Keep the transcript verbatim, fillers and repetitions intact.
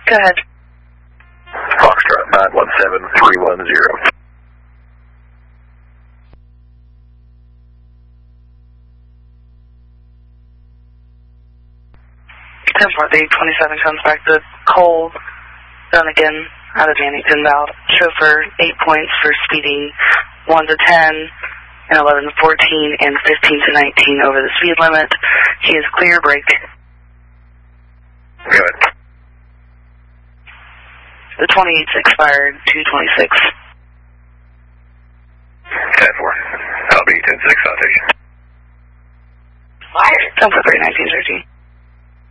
Go ahead. Foxtrot nine one seven three one zero. ten four three twenty-seven comes back to Cole. Done again out of Dannington Valve. Chauffeur, eight points for speeding one to ten, and eleven to fourteen, and fifteen to nineteen over the speed limit. He is clear, brake. Good. The twenty-eight's expired, two twenty-six. ten four. I'll be ten six citation. ten four three nineteen thirteen.